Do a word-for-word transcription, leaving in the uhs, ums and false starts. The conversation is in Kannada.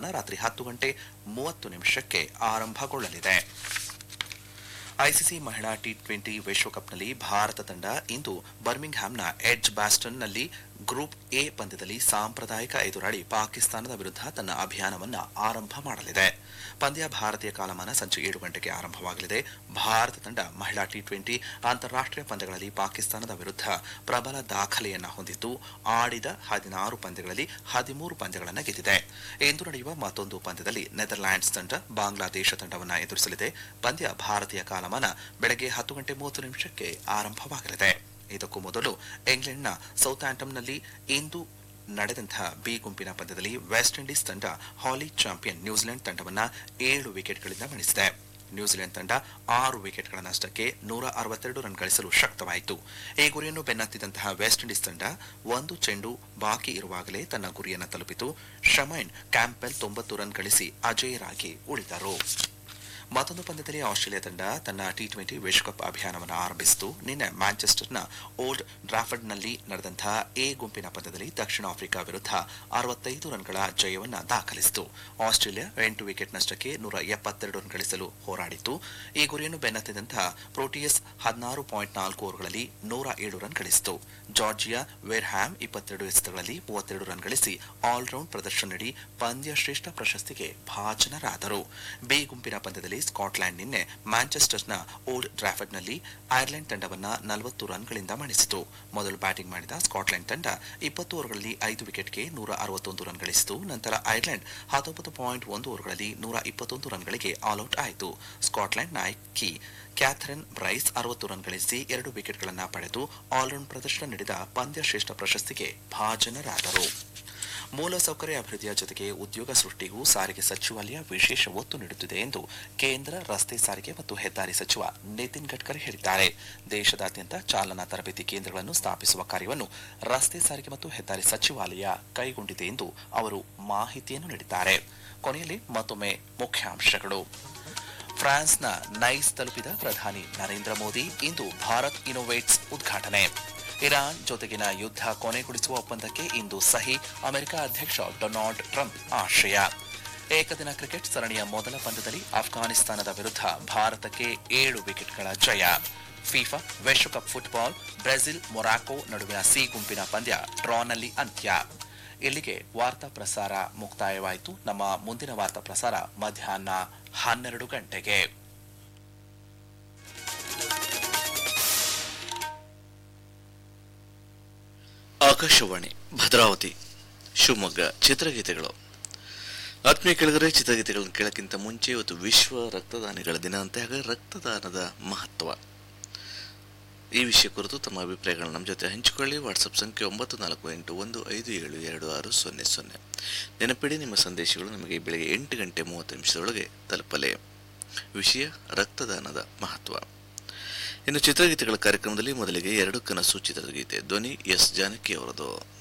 ಮೈದಾನ ರಾತ್ರಿ ಹತ್ತು ಗಂಟೆ ಮೂವತ್ತು ನಿಮಿಷಕ್ಕೆ ಆರಂಭಗೊಳ್ಳಲಿದೆ. ಐಸಿಸಿ ಮಹಿಳಾ ಟಿ ಟ್ವೆಂಟಿ ವಿಶ್ವಕಪ್ನಲ್ಲಿ ಭಾರತ ತಂಡ ಇಂದು ಬರ್ಮಿಂಗ್ಹ್ಯಾಮ್ನ ಎಡ್ಜ್ ಬಾಸ್ಟನ್ನಲ್ಲಿ ಗ್ರೂಪ್ ಎ ಪಂದ್ಯದಲ್ಲಿ ಸಾಂಪ್ರದಾಯಿಕ ಎದುರಾಳಿ ಪಾಕಿಸ್ತಾನದ ವಿರುದ್ಧ ತನ್ನ ಅಭಿಯಾನವನ್ನು ಆರಂಭ ಮಾಡಲಿದೆ. ಪಂದ್ಯ ಭಾರತೀಯ ಕಾಲಮಾನ ಸಂಜೆ ಏಳು ಗಂಟೆಗೆ ಆರಂಭವಾಗಲಿದೆ. ಭಾರತ ತಂಡ ಮಹಿಳಾ ಟಿ ಟ್ವೆಂಟಿ ಅಂತಾರಾಷ್ಟೀಯ ಪಂದ್ಯಗಳಲ್ಲಿ ಪಾಕಿಸ್ತಾನದ ವಿರುದ್ಧ ಪ್ರಬಲ ದಾಖಲೆಯನ್ನು ಹೊಂದಿದ್ದು ಆಡಿದ ಹದಿನಾರು ಪಂದ್ಯಗಳಲ್ಲಿ ಹದಿಮೂರು ಪಂದ್ಯಗಳನ್ನು ಗೆದ್ದಿದೆ. ಇಂದು ನಡೆಯುವ ಮತ್ತೊಂದು ಪಂದ್ಯದಲ್ಲಿ ನೆದರ್ಲ್ಯಾಂಡ್ಸ್ ತಂಡ ಬಾಂಗ್ಲಾದೇಶ ತಂಡವನ್ನು ಎದುರಿಸಲಿದೆ. ಪಂದ್ಯ ಭಾರತೀಯ ಕಾಲಮಾನ ಬೆಳಗ್ಗೆ ಹತ್ತು ಗಂಟೆ ಮೂವತ್ತು ನಿಮಿಷಕ್ಕೆ ಆರಂಭವಾಗಲಿದೆ. ಇದಕ್ಕೂ ಮೊದಲು ಇಂಗ್ಲೆಂಡ್ನ ಸೌಥ್ಯಾಂಪ್ಟನ್ನಲ್ಲಿ ಇಂದು ನಡೆದಂತಹ ಬಿ ಗುಂಪಿನ ಪಂದ್ಯದಲ್ಲಿ ವೆಸ್ಟ್ ಇಂಡೀಸ್ ತಂಡ ಹಾಲಿ ಚಾಂಪಿಯನ್ ನ್ಯೂಜಿಲೆಂಡ್ ತಂಡವನ್ನು ಏಳು ವಿಕೆಟ್ಗಳಿಂದ ಮಣಿಸಿದೆ. ನ್ಯೂಜಿಲೆಂಡ್ ತಂಡ ಆರು ವಿಕೆಟ್ಗಳ ನಷ್ಟಕ್ಕೆ ನೂರ ಅರವತ್ತೆರಡು ರನ್ ಗಳಿಸಲು ಶಕ್ತವಾಯಿತು. ಈ ಗುರಿಯನ್ನು ಬೆನ್ನತ್ತಿದಂತಹ ವೆಸ್ಟ್ ಇಂಡೀಸ್ ತಂಡ ಒಂದು ಚೆಂಡು ಬಾಕಿ ಇರುವಾಗಲೇ ತನ್ನ ಗುರಿಯನ್ನು ತಲುಪಿತು. ಶಮೈನ್ ಕ್ಯಾಂಪೆಲ್ ತೊಂಬತ್ತು ರನ್ ಗಳಿಸಿ ಅಜೇಯರಾಗಿ ಉಳಿದರು. ಮತ್ತೊಂದು ಪಂದ್ಯದಲ್ಲಿ ಆಸ್ಟ್ರೇಲಿಯಾ ತಂಡ ತನ್ನ ಟಿ ಟ್ವೆಂಟಿ ವಿಶ್ವಕಪ್ ಅಭಿಯಾನವನ್ನು ಆರಂಭಿಸಿತು. ನಿನ್ನೆ ಮ್ಯಾಂಚೆಸ್ಟರ್ನ ಓಲ್ಡ್ ಡ್ರಾಫರ್ಡ್ನಲ್ಲಿ ನಡೆದಂತಹ ಎ ಗುಂಪಿನ ಪಂದ್ಯದಲ್ಲಿ ದಕ್ಷಿಣ ಆಫ್ರಿಕಾ ವಿರುದ್ಧ ಅರವತ್ತೈದು ರನ್ಗಳ ಜಯವನ್ನು ದಾಖಲಿಸಿತು. ಆಸ್ಟ್ರೇಲಿಯಾ ಎಂಟು ವಿಕೆಟ್ ನಷ್ಟಕ್ಕೆ ನೂರ ಎಪ್ಪತ್ತೆರಡು ರನ್ ಗಳಿಸಲು ಹೋರಾಡಿತು. ಈ ಗುರಿಯನ್ನು ಬೆನ್ನತ್ತಿದಂತಹ ಪ್ರೋಟಿಯಸ್ ಹದಿನಾರು ಪಾಯಿಂಟ್ ನಾಲ್ಕು ಓವರ್ಗಳಲ್ಲಿ ನೂರ ಏಳು ರನ್ ಗಳಿಸಿತು. ಜಾರ್ಜಿಯಾ ವೆರ್ಹ್ಯಾಮ್ ಇಪ್ಪತ್ತೆರಡು ಎಸೆತಗಳಲ್ಲಿ ಮೂವತ್ತೆರಡು ರನ್ ಗಳಿಸಿ ಆಲ್ರೌಂಡ್ ಪ್ರದರ್ಶನ ನೀಡಿ ಪಂದ್ಯ ಶ್ರೇಷ್ಠ ಪ್ರಶಸ್ತಿಗೆ ಭಾಜನರಾದರು. ಬಿ ಗುಂಪಿನ ಪಂದ್ಯದಲ್ಲಿ ಸ್ಕಾಟ್ಲೆಂಡ್ ನಿನ್ನೆ ಮ್ಯಾಂಚೆಸ್ಟರ್ನ ಓಲ್ಡ್ ಡ್ರಾಫರ್ಡ್ನಲ್ಲಿ ಐರ್ಲೆಂಡ್ ತಂಡವನ್ನ ನಲವತ್ತು ರನ್ಗಳಿಂದ ಮಣಿಸಿತು. ಮೊದಲು ಬ್ಯಾಟಿಂಗ್ ಮಾಡಿದ ಸ್ಕಾಟ್ಲೆಂಡ್ ತಂಡ ಇಪ್ಪತ್ತು ಓವರ್ಗಳಲ್ಲಿ ಐದು ವಿಕೆಟ್ಗೆ ನೂರ ಅರವತ್ತೊಂದು ರನ್ ಗಳಿಸಿತು. ನಂತರ ಐರ್ಲೆಂಡ್ ಹತ್ತೊಂಬತ್ತು ಪಾಯಿಂಟ್ ಒಂದು ಓವರ್ಗಳಲ್ಲಿ ನೂರ ಇಪ್ಪತ್ತೊಂದು ರನ್ಗಳಿಗೆ ಆಲ್ಔಟ್ ಆಯಿತು. ಸ್ಕಾಟ್ಲೆಂಡ್ ನಾಯಕಿ ಕ್ಯಾಥರಿನ್ ಬ್ರೈಸ್ ಅರವತ್ತು ರನ್ ಗಳಿಸಿ ಎರಡು ವಿಕೆಟ್ಗಳನ್ನು ಪಡೆದು ಆಲ್ರೌಂಡ್ ಪ್ರದರ್ಶನ ನೀಡಿದ ಪಂದ್ಯ ಶ್ರೇಷ್ಠ ಪ್ರಶಸ್ತಿಗೆ ಭಾಜನರಾದರು. ಮೂಲಸೌಕರ್ಯ ಅಭಿವೃದ್ಧಿಯ ಜೊತೆಗೆ ಉದ್ಯೋಗ ಸೃಷ್ಟಿಗೂ ಸಾರಿಗೆ ಸಚಿವಾಲಯ ವಿಶೇಷ ಒತ್ತು ನೀಡುತ್ತಿದೆ ಎಂದು ಕೇಂದ್ರ ರಸ್ತೆ ಸಾರಿಗೆ ಮತ್ತು ಹೆದ್ದಾರಿ ಸಚಿವ ನಿತಿನ್ ಗಡ್ಕರಿ ಹೇಳಿದ್ದಾರೆ. ದೇಶದಾದ್ಯಂತ ಚಾಲನಾ ತರಬೇತಿ ಕೇಂದ್ರಗಳನ್ನು ಸ್ಥಾಪಿಸುವ ಕಾರ್ಯವನ್ನು ರಸ್ತೆ ಸಾರಿಗೆ ಮತ್ತು ಹೆದ್ದಾರಿ ಸಚಿವಾಲಯ ಕೈಗೊಂಡಿದೆ ಎಂದು ಅವರು ಮಾಹಿತಿಯನ್ನು ನೀಡಿದ್ದಾರೆ. ಕೊನೆಯಲ್ಲಿ ಮತ್ತೊಮ್ಮೆ ಮುಖ್ಯಾಂಶಗಳು. ಫ್ರಾನ್ಸ್ನ ನೈಸ್ ತಲುಪಿದ ಪ್ರಧಾನಿ ನರೇಂದ್ರ ಮೋದಿ ಇಂದು ಭಾರತ್ ಇನೋವೇಟ್ಸ್ ಉದ್ಘಾಟನೆ. ಇರಾನ್ ಜೊತೆಗಿನ ಯುದ್ಧ ಕೊನೆಗೊಳಿಸುವ ಒಪ್ಪಂದಕ್ಕೆ ಇಂದು ಸಹಿ. ಅಮೆರಿಕ ಅಧ್ಯಕ್ಷ ಡೊನಾಲ್ಡ್ ಟ್ರಂಪ್ ಆಶಯ. ಏಕದಿನ ಕ್ರಿಕೆಟ್ ಸರಣಿಯ ಮೊದಲ ಪಂದ್ಯದಲ್ಲಿ ಅಫ್ಘಾನಿಸ್ತಾನದ ವಿರುದ್ಧ ಭಾರತಕ್ಕೆ ಏಳು ವಿಕೆಟ್ಗಳ ಜಯ. ಫಿಫಾ ವಿಶ್ವಕಪ್ ಫುಟ್ಬಾಲ್ ಬ್ರೆಜಿಲ್ ಮೊರಾಕೊ ನಡುವಿನ ಸಿ ಗುಂಪಿನ ಪಂದ್ಯ ಡ್ರಾನಲ್ಲಿ ಅಂತ್ಯ. ಇಲ್ಲಿಗೆ ವಾರ್ತಾ ಪ್ರಸಾರ ಮುಕ್ತಾಯವಾಯಿತು. ನಮ್ಮ ಮುಂದಿನ ವಾರ್ತಾ ಪ್ರಸಾರ ಮಧ್ಯಾಹ್ನ ಹನ್ನೆರಡು ಗಂಟೆಗೆ. ಆಕಾಶವಾಣಿ ಭದ್ರಾವತಿ ಶಿವಮೊಗ್ಗ. ಚಿತ್ರಗೀತೆಗಳು. ಆತ್ಮೀಯ ಕೆಳಗರೆ, ಚಿತ್ರಗೀತೆಗಳನ್ನು ಕೇಳಕ್ಕಿಂತ ಮುಂಚೆ ಇವತ್ತು ವಿಶ್ವ ರಕ್ತದಾನಿಗಳ ದಿನ ಅಂತೆ. ಹಾಗೆ ರಕ್ತದಾನದ ಮಹತ್ವ ಈ ವಿಷಯ ಕುರಿತು ತಮ್ಮ ಅಭಿಪ್ರಾಯಗಳನ್ನು ನಮ್ಮ ಜೊತೆ ಹಂಚಿಕೊಳ್ಳಿ. ವಾಟ್ಸಪ್ ಸಂಖ್ಯೆ ಒಂಬತ್ತು ನಾಲ್ಕು ಎಂಟು ಒಂದು ಐದು ಏಳು ಎರಡು ಆರು ಸೊನ್ನೆ ಸೊನ್ನೆ. ನೆನಪಿಡಿ, ನಿಮ್ಮ ಸಂದೇಶಗಳು ನಮಗೆ ಬೆಳಗ್ಗೆ ಎಂಟು ಗಂಟೆ ಮೂವತ್ತು ನಿಮಿಷದೊಳಗೆ ತಲುಪಲೇ. ವಿಷಯ ರಕ್ತದಾನದ ಮಹತ್ವ. ಇನ್ನು ಚಿತ್ರಗೀತೆಗಳ ಕಾರ್ಯಕ್ರಮದಲ್ಲಿ ಮೊದಲಿಗೆ ಎರಡು ಕನಸು ಚಿತ್ರದ ಗೀತೆ, ಧ್ವನಿ ಎಸ್ ಜಾನಕಿ ಅವರದು.